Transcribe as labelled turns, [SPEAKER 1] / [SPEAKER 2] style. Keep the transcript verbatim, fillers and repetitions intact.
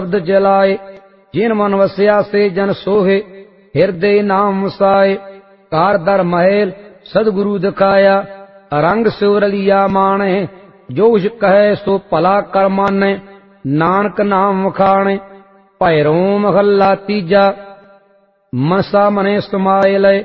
[SPEAKER 1] शब्द जलाए। जिन मन वस्या से जन सोहे, हृदय नाम वसाए। कार दर महल सदगुरु दिखाया, रंग सिवरलिया माने। जो उस कहे सो भला कर माने, नानक नाम वखाणे। भैरो महला तीजा। मनसा मने समाए लय,